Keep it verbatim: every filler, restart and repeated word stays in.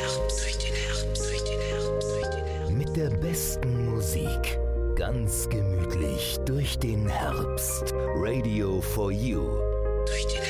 Herbst, durch den Herbst, durch den Herbst, durch den Herbst. Mit der besten Musik. Ganz gemütlich durch den Herbst. Radio for You. Durch den Herbst.